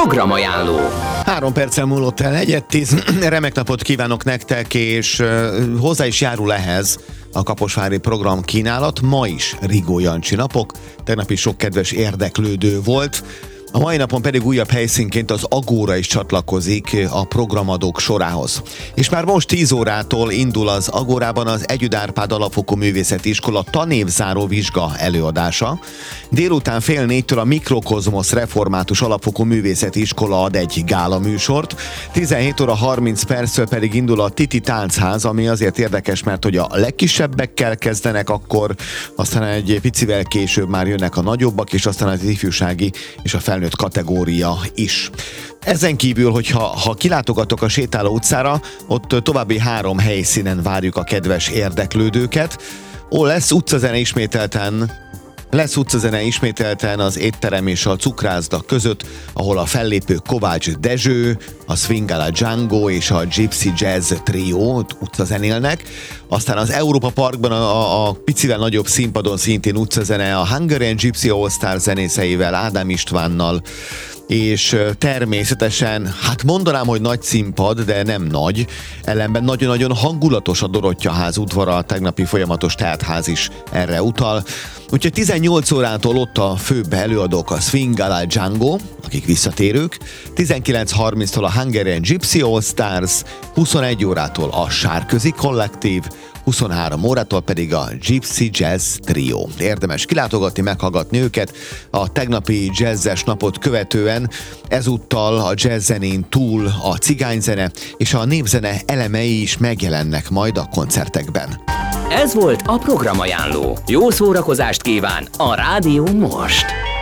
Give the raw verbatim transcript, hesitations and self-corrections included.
Programajánló. Három perccel múlott el egyet tíz. Remek napot kívánok nektek, és uh, hozzá is járul ehhez a kaposvári program kínálat. Ma is Rigó Jancsi napok, tegnap is sok kedves érdeklődő volt. A mai napon pedig újabb helyszínként az Agóra is csatlakozik a programadók sorához. És már most tíz órától indul az Agórában az Együd Árpád Alapfokú Művészeti Iskola tanévzáró vizsga előadása. Délután fél négytől a Mikrokozmosz Református Alapfokú Művészeti Iskola ad egy gála műsort. tizenhét óra harminc perccel pedig indul a Titi Táncház, ami azért érdekes, mert hogy a legkisebbekkel kezdenek akkor, aztán egy picivel később már jönnek a nagyobbak, és aztán az ifjúsági és a felnőtt kategória is. Ezen kívül, hogyha ha kilátogatok a Sétáló utcára, ott további három helyszínen várjuk a kedves érdeklődőket. Ó, lesz utcazene ismételten, lesz utcazene ismételten az étterem és a cukrászda között, ahol a fellépő Kovács Dezső, a Swingala Django és a Gypsy Jazz Trio utcazenélnek. Aztán az Európa Parkban a, a, a picivel nagyobb színpadon szintén utcazene a Hungarian Gypsy All Star zenészeivel, Ádám Istvánnal, és természetesen, hát mondanám, hogy nagy színpad, de nem nagy, ellenben nagyon-nagyon hangulatos a Dorottyaház udvara, a tegnapi folyamatos teltház is erre utal. Úgyhogy tizennyolc órától ott a főbb előadók a Swingala Django, akik visszatérők, tizenkilenc harminctól a Hungarian Gypsy All Stars, huszonegy órától a Sárközi Kollektív, huszonhárom órától pedig a Gypsy Jazz Trio. Érdemes kilátogatni, meghallgatni őket a tegnapi jazzes napot követően. Ezúttal a jazzzenén túl a cigányzene és a népzene elemei is megjelennek majd a koncertekben. Ez volt a Programajánló. Jó szórakozást kíván a Rádió most!